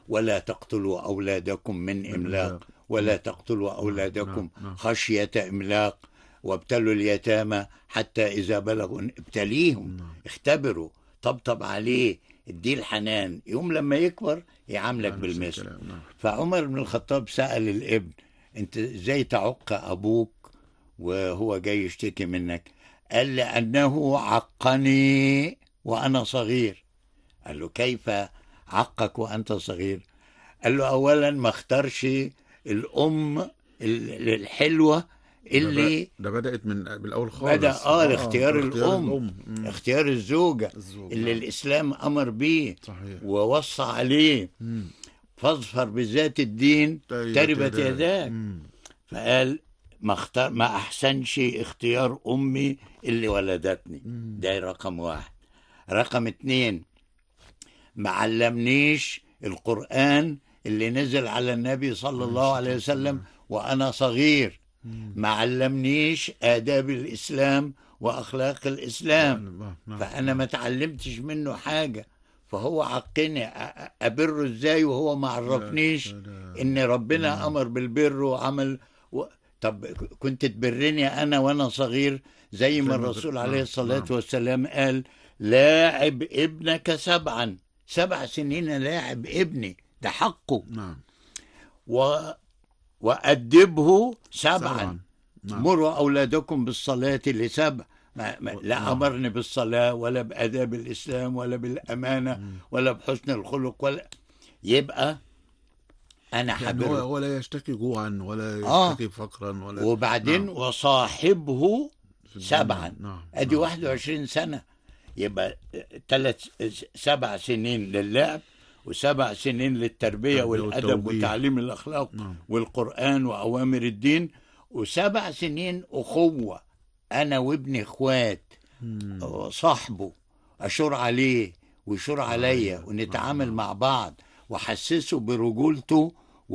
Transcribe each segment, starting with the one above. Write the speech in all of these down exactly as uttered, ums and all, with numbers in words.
ولا تقتلوا أولادكم من إملاق، ولا تقتلوا أولادكم خشية إملاق، وابتلوا اليتامى حتى إذا بلغوا، ابتليهم، اختبروا، طبطب عليه، اديه الحنان، يوم لما يكبر يعاملك بالمثل. فعمر بن الخطاب سأل الابن: انت ازاي تعق ابوك وهو جاي يشتكي منك؟ قال: لأنه عقني وأنا صغير. قال له: كيف عقك وأنت صغير؟ قال له: أولا ما اختارش الأم الحلوة اللي ده بدأت من بالأول بدأ خالص. آه اختيار اختيار الأم، الأم. اختيار الزوجة الزوج. اللي نعم. الإسلام أمر بيه صحيح. ووصى عليه: مم. فاظفر بذات الدين تربت يداك. يداك. مم. فقال: ما اختار ما احسنش اختيار امي اللي ولدتني. مم. ده رقم واحد. رقم اتنين: ما علمنيش القرآن اللي نزل على النبي صلى الله عليه وسلم وانا صغير. مم. ما علمنيش آداب الإسلام وأخلاق الإسلام. نعم. فأنا ما تعلمتش منه حاجة. فهو عقني، أ- أبره إزاي وهو ما عرفنيش إن ربنا أمر بالبر وعمل و... طب كنت تبرني أنا وأنا صغير زي ما الرسول عليه الصلاة والسلام قال: لاعب ابنك سبعا، سبع سنين لاعب ابني، ده حقه. نعم. و... وأدبه سبعا, سبعا. نعم. مروا أولادكم بالصلاة لسبع. ما ما لا نعم. أمرني بالصلاة ولا بآداب الإسلام ولا بالأمانة مم. ولا بحسن الخلق، ولا يبقى أنا يعني حبر. هو ولا يشتكي جوعا ولا يشتكي آه فقرا ولا. وبعدين نعم. وصاحبه في الدنيا. سبعا. نعم. أدي نعم. واحد وعشرين سنة. يبقى ثلاث سبع سنين للعب، وسبع سنين للتربية التربية والأدب والتوجيه. وتعليم الأخلاق نعم. والقرآن وأوامر الدين، وسبع سنين أخوة، أنا وابني إخوات، مم. صاحبه، أشور عليه ويشور عليا علي. ونتعامل نعم. مع بعض، وحسسه برجولته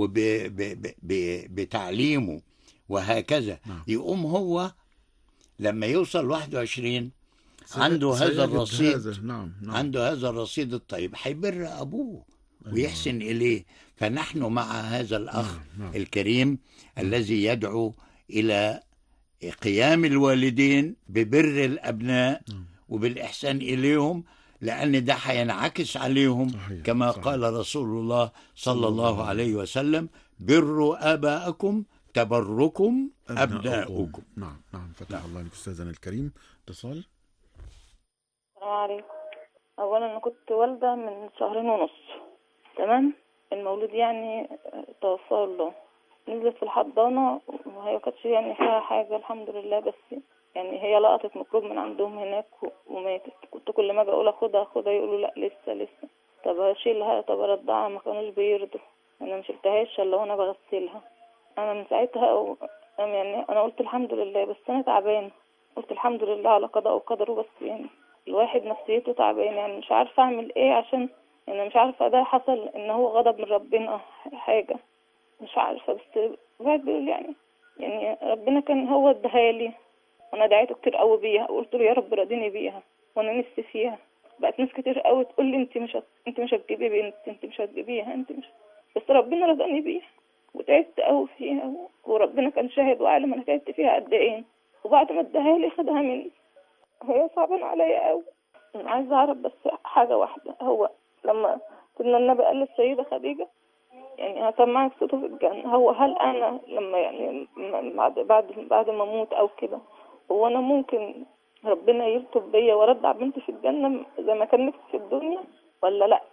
وبتعليمه وهكذا. نعم. يقوم هو لما يوصل واحد وعشرين عنده هذا سيجد الرصيد، هذا. نعم. نعم. عنده هذا الرصيد الطيب، هيبر أبوه أيوة. ويحسن إليه. فنحن مع هذا الأخ نعم. نعم. الكريم نعم. الذي يدعو إلى قيام الوالدين ببر الأبناء نعم. وبالإحسان إليهم، لأن ده هينعكس عليهم. صحيح. كما صحيح. قال رسول الله صلى الله عليه وسلم: بروا آباءكم تبركم أبناؤكم. نعم. نعم. فتح الله عليك أستاذنا الكريم. اتصال. السلام عليكم. اولا انا كنت والده من شهرين ونص، تمام. المولود يعني توفاه الله، نزلت في الحضانه وهي كانتش يعني فيها حاجه الحمد لله، بس يعني هي لقطت ميكروب من عندهم هناك وماتت. كنت كل ما اجي اقول اخدها اخدها يقولوا لا لسه لسه. طب اشيلها، طب ارضعها، ما كانوش بيرضوا. انا ما شلتهاش الا وانا بغسلها. انا من ساعتها و... يعني انا قلت الحمد لله، بس انا تعبانه. قلت الحمد لله على قضاء وقدره، بس يعني الواحد نفسيته تعبان، يعني مش عارفه اعمل ايه، عشان يعني مش عارفه ده حصل ان هو غضب من ربنا حاجه، مش عارفه. بس الواحد بيقول يعني يعني ربنا كان هو اداها لي، وانا دعيته كتير قوي بيها، قلت له يا رب راضيني بيها وانا نفسي فيها. بقت ناس كتير قوي تقول لي انت مش هت... انت مش هتجيبي بنت، انت مش هتجيبيها، انت مش، بس ربنا رضاني بيها وتعبت قوي فيها، وربنا كان شاهد وعالم انا تعبت فيها قد ايه. وبعد ما اداها لي خدها مني. هي صعبان عليا قوي. انا عايزه اعرف بس حاجه واحده، هو لما سيدنا النبي قال للسيده خديجه يعني هسمعك صوته في الجنه، هو هل انا لما يعني بعد بعد بعد ما اموت او كده، هو انا ممكن ربنا يلطف بيا وارضع بنتي في الجنه زي ما كان نفسي في الدنيا ولا لا؟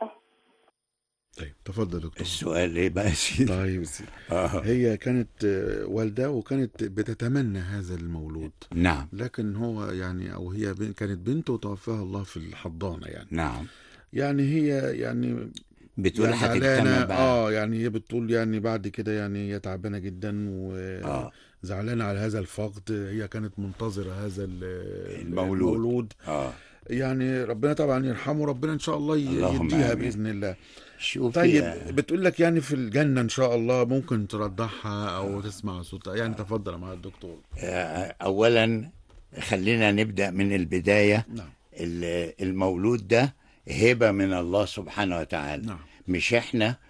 طيب تفضل دكتور. السؤال ايه بقى يا سيدي؟ طيب سيدي. آه. هي كانت والدة وكانت بتتمنى هذا المولود. نعم. لكن هو يعني او هي كانت بنت وتوفاها الله في الحضانة يعني. نعم. يعني هي يعني بتقول يعني هتجتمع زعلانة. بقى. اه يعني هي بتقول يعني بعد كده يعني هي تعبانة جدا آه. وزعلانة على هذا الفقد. هي كانت منتظرة هذا المولود. المولود. آه. يعني ربنا طبعا يرحمه، ربنا ان شاء الله اللهم يديها آمين. باذن الله. شوفي طيب يا- بتقول لك يعني في الجنة ان شاء الله ممكن ترضعها او تسمع صوتها يعني. تفضل مع الدكتور. آه، أولا خلينا نبدأ من البداية. نعم. ال- المولود ده هبة من الله سبحانه وتعالى، نعم. مش احنا